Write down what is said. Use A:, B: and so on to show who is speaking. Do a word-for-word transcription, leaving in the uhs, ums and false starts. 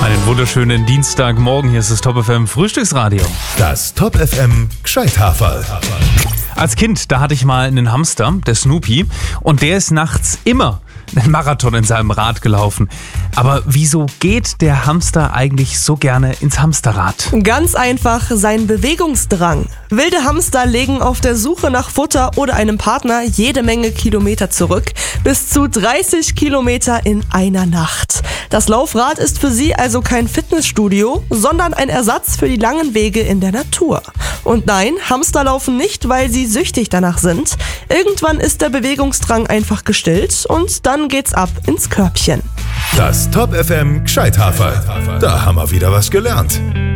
A: Einen wunderschönen Dienstagmorgen, hier ist das Top F M Frühstücksradio.
B: Das Top F M Gescheithaferl.
A: Als Kind, da hatte ich mal einen Hamster, der Snoopy, und der ist nachts immer einen Marathon in seinem Rad gelaufen. Aber wieso geht der Hamster eigentlich so gerne ins Hamsterrad?
C: Ganz einfach sein Bewegungsdrang. Wilde Hamster legen auf der Suche nach Futter oder einem Partner jede Menge Kilometer zurück. Bis zu dreißig Kilometer in einer Nacht. Das Laufrad ist für sie also kein Fitnessstudio, sondern ein Ersatz für die langen Wege in der Natur. Und nein, Hamster laufen nicht, weil sie süchtig danach sind. Irgendwann ist der Bewegungsdrang einfach gestillt und dann geht's ab ins Körbchen.
B: Das Top F M Gescheithaferl. Da haben wir wieder was gelernt.